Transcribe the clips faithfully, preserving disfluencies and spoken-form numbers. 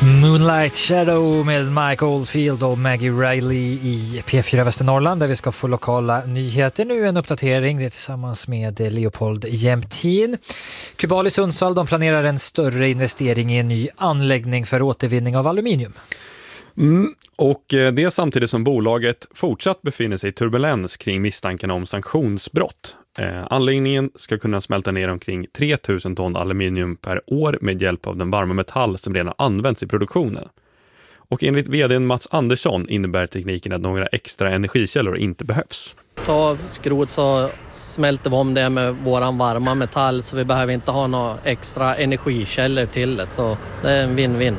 Moonlight Shadow med Mike Oldfield och Maggie Riley i P fyra Västernorrland, där vi ska få lokala nyheter. Nu en uppdatering, det är tillsammans med Leopold Jämtin. Kubal i Sundsvall, de planerar en större investering i en ny anläggning för återvinning av aluminium. Mm, och det samtidigt som bolaget fortsatt befinner sig i turbulens kring misstanken om sanktionsbrott. Eh, anläggningen ska kunna smälta ner omkring tre tusen ton aluminium per år med hjälp av den varma metall som redan används i produktionen. Och enligt vdn Mats Andersson innebär tekniken att några extra energikällor inte behövs. Ta skrot så smälter vi om det med våran varma metall, så vi behöver inte ha några extra energikällor till det. Så det är en win-win.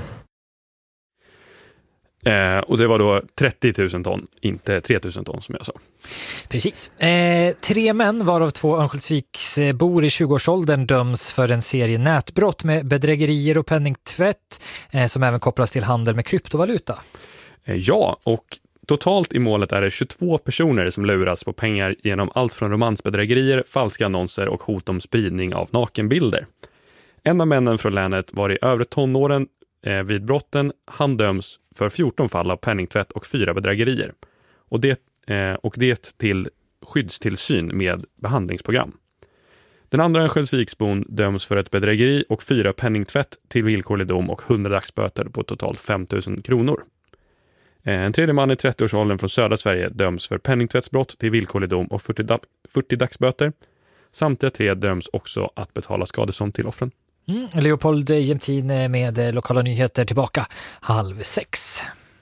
Eh, och det var då trettio tusen ton, inte tre tusen ton som jag sa. Precis. Eh, tre män, varav två Örnsköldsviksbor i tjugoårsåldern, döms för en serie nätbrott med bedrägerier och penningtvätt eh, som även kopplas till handel med kryptovaluta. Eh, ja, och totalt i målet är det tjugotvå personer som luras på pengar genom allt från romansbedrägerier, falska annonser och hot om spridning av nakenbilder. En av männen från länet var i övre tonåren eh, vid brotten. Han döms för fjorton fall av penningtvätt och fyra bedrägerier. Och det, eh, och det till skyddstillsyn med behandlingsprogram. Den andra Örnsköldsviksbon döms för ett bedrägeri och fyra penningtvätt till villkorlig dom och hundra dagsböter på totalt fem tusen kronor. Eh, en tredje man i trettioårsåldern från södra Sverige döms för penningtvättsbrott till villkorlig dom och fyrtio, da- fyrtio dagsböter. Samtliga tre döms också att betala skadestånd till offren. Mm, Leopold Jämtin med lokala nyheter tillbaka halv sex.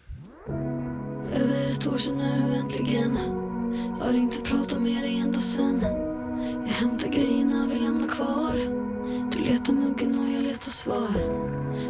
Över ett år sedan nu äntligen. Har inte pratat med dig ända sen. Jag hämtar grejerna vi lämnar kvar. Du letar muggen och jag letar svar.